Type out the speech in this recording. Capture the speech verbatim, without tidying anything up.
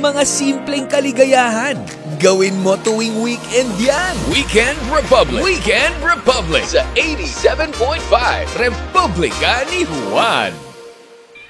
mga simpleng kaligayahan. Gawin mo tuwing weekend yan. Weekend Republic. Weekend Republic sa eighty-seven point five Republika ni Juan.